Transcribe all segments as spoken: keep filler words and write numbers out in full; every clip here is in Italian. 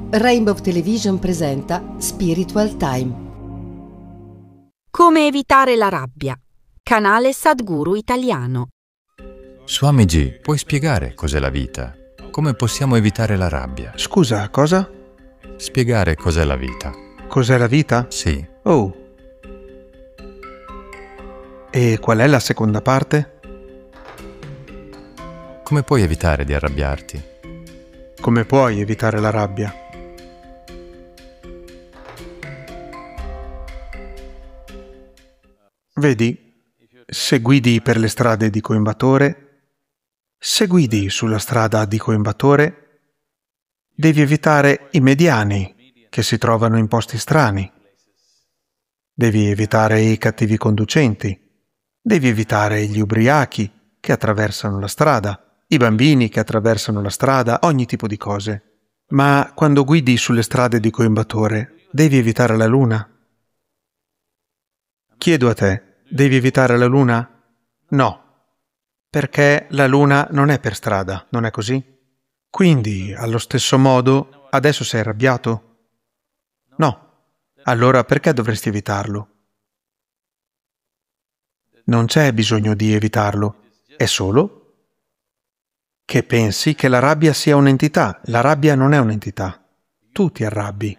Rainbow Television presenta Spiritual Time. Come evitare la rabbia. Canale Sadhguru italiano. Swamiji, puoi spiegare cos'è la vita? Come possiamo evitare la rabbia? Scusa, cosa? Spiegare cos'è la vita. Cos'è la vita? Sì. Oh. E qual è la seconda parte? Come puoi evitare di arrabbiarti? Come puoi evitare la rabbia? Vedi, se guidi per le strade di Coimbatore, se guidi sulla strada di Coimbatore, devi evitare i mediani che si trovano in posti strani. Devi evitare i cattivi conducenti. Devi evitare gli ubriachi che attraversano la strada, i bambini che attraversano la strada, ogni tipo di cose. Ma quando guidi sulle strade di Coimbatore, devi evitare la luna? Chiedo a te, devi evitare la luna? No, perché la luna non è per strada, non è così? Quindi, allo stesso modo, adesso sei arrabbiato? No, allora perché dovresti evitarlo? Non c'è bisogno di evitarlo, è solo che pensi che la rabbia sia un'entità. La rabbia non è un'entità, tu ti arrabbi.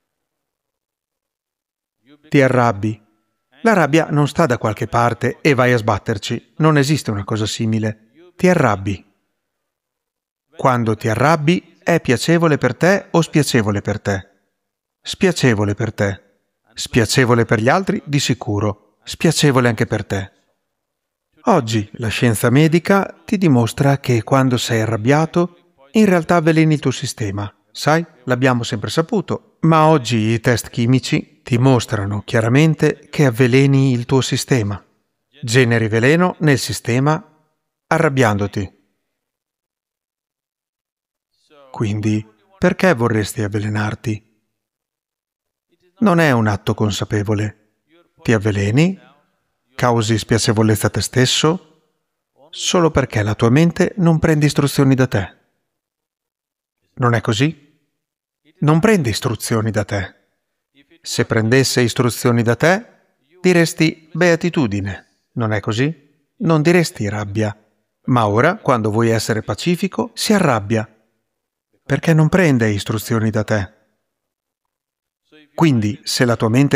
Ti arrabbi. La rabbia non sta da qualche parte e vai a sbatterci. Non esiste una cosa simile. Ti arrabbi. Quando ti arrabbi, è piacevole per te o spiacevole per te? Spiacevole per te. Spiacevole per gli altri, di sicuro. Spiacevole anche per te. Oggi la scienza medica ti dimostra che quando sei arrabbiato, in realtà avveleni il tuo sistema. Sai, l'abbiamo sempre saputo, ma oggi i test chimici ti mostrano chiaramente che avveleni il tuo sistema. Generi veleno nel sistema arrabbiandoti. Quindi, perché vorresti avvelenarti? Non è un atto consapevole. Ti avveleni, causi spiacevolezza a te stesso, solo perché la tua mente non prende istruzioni da te. Non è così? Non prende istruzioni da te. Se prendesse istruzioni da te, diresti beatitudine, non è così? Non diresti rabbia. Ma ora, quando vuoi essere pacifico, si arrabbia, perché non prende istruzioni da te. Quindi, se la tua mente